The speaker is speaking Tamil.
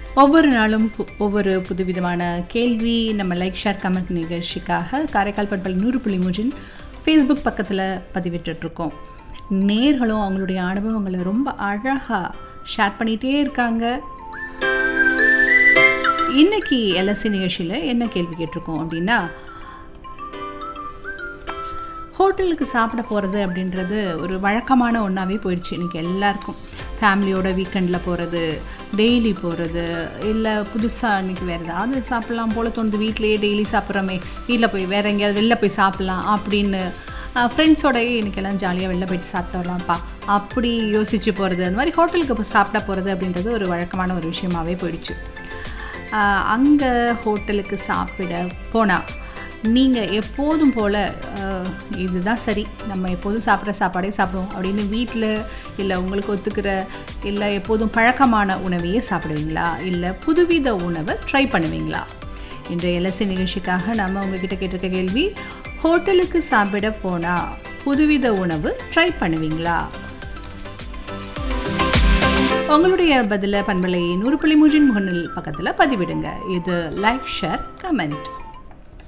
ஒவ்வொரு நாளும் ஒவ்வொரு புதுவிதமான கேள்வி நம்ம லைக் ஷேர் கமெண்ட் நிகழ்ச்சிக்காக காரைக்கால் பண்பலை 100.3 ஃபேஸ்புக் பக்கத்தில் பதிவிட்டுருக்கோம். நேர்களும் அவங்களுடைய அனுபவங்களை ரொம்ப அழகாக ஷேர் பண்ணிகிட்டே இருக்காங்க. இன்றைக்கி எல்எஸ்சி நிகழ்ச்சியில் என்ன கேள்வி கேட்டிருக்கோம் அப்படின்னா, ஹோட்டலுக்கு சாப்பிட போகிறது அப்படின்றது ஒரு வழக்கமான ஒன்றாவே போயிடுச்சு இன்றைக்கி எல்லாருக்கும். ஃபேமிலியோட வீக்கெண்டில் போகிறது, டெய்லி போகிறது, இல்லை புதுசாக இன்றைக்கி வேறு ஏதாவது சாப்பிட்லாம் போல் தோணுது, வீட்டிலையே டெய்லி சாப்பிட்றோமே, வீட்டில் போய் வேறு எங்கேயாவது வெளில போய் சாப்பிட்லாம் அப்படின்னு ஃப்ரெண்ட்ஸோடையே இன்றைக்கெல்லாம் ஜாலியாக வெளில போய்ட்டு சாப்பிட்டு வரலாம்ப்பா அப்படி யோசித்து போகிறது, அந்த மாதிரி ஹோட்டலுக்கு போய் சாப்பிட போகிறது அப்படின்றது ஒரு வழக்கமான ஒரு விஷயமாகவே போயிடுச்சு. அங்கே ஹோட்டலுக்கு சாப்பிட போனால் நீங்கள் எப்போதும் போல் இதுதான் சரி, நம்ம எப்போதும் சாப்பிட்ற சாப்பாடே சாப்பிடுவோம் அப்படின்னு வீட்டில் இல்லை உங்களுக்கு ஒத்துக்கிற இல்லை எப்போதும் பழக்கமான உணவையே சாப்பிடுவீங்களா, இல்லை புதுவித உணவை ட்ரை பண்ணுவீங்களா? இன்றைய எல்எஸ்சி நிகழ்ச்சிக்காக நம்ம உங்ககிட்ட கேட்டிருக்க கேள்வி, ஹோட்டலுக்கு சாப்பிட போனால் புதுவித உணவு ட்ரை பண்ணுவீங்களா? உங்களுடைய பதிலை பண்பலை 100.3 முகநூல் பக்கத்தில் பதிவிடுங்க. இது லைக் ஷேர் கமெண்ட்.